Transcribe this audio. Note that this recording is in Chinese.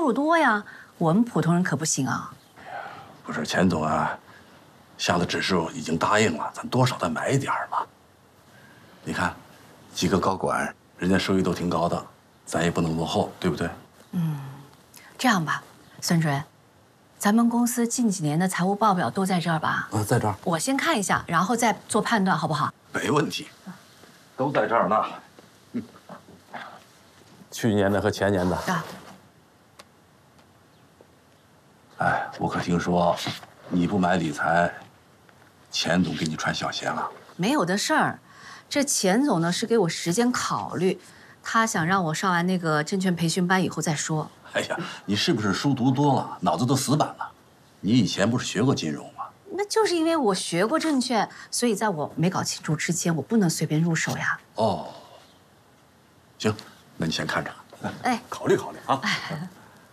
入多呀，我们普通人可不行啊。 不是钱总啊，下的指数已经答应了，咱多少再买一点嘛。你看，几个高管，人家收益都挺高的，咱也不能落后，对不对？ 这样吧，孙主任，咱们公司近几年的财务报表都在这儿吧？ 在这儿。 我先看一下，然后再做判断，好不好？ 没问题，都在这儿呢。去年的和前年的。 啊， 哎，我可听说，你不买理财，钱总给你穿小鞋了。 没有的事儿。这钱总呢是给我时间考虑，他想让我上完那个证券培训班以后再说。 哎呀，你是不是书读多了，脑子都死板了？你以前不是学过金融吗？ 那就是因为我学过证券，所以在我没搞清楚之前，我不能随便入手呀。 哦，行，那你先看着， 哎， 考虑考虑啊。